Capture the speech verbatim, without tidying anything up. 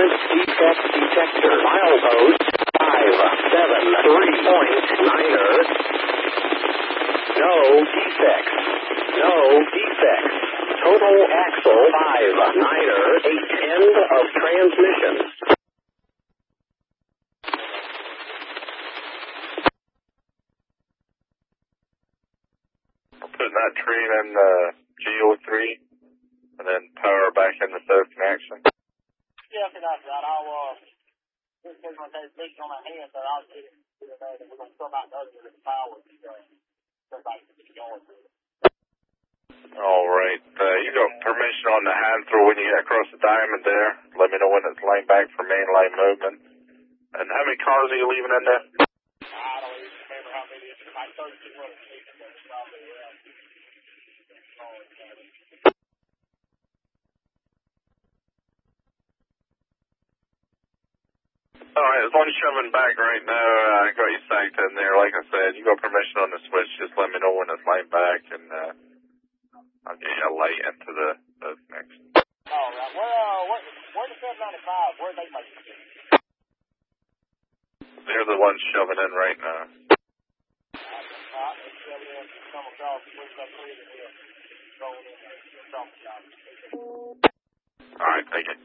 Equipment defect detector. Milepost five seven three point niner. No defects. No defects. Total axle five niner eight. End of transmission. Putting that train in uh, G O three and then power back into South Connection. Yeah, okay, that's right. I'll, uh, just take my day leak on my hand, but I'll get it to the day. We're going to come out the other power. So back to the going. All right. Uh, you got permission on the hand throw when you get across the diamond there. Let me know when it's line back for main line movement. And how many cars are you leaving in there? I don't even remember how many. It's like thirty-two hundred feet. That's probably around. All right, as long as you're shoving back right now, uh, I got you sacked in there. Like I said, you got permission on the switch. Just let me know when it's line back, and uh, I'll get you a light into the, the next. All right. Where, uh, where, where the seven ninety-five? Where are they making it? They're the ones shoving in right now. All right, let's shove it in. Come across. We've got three of them here. Rolling in there. Drop the shot. All right, thank you.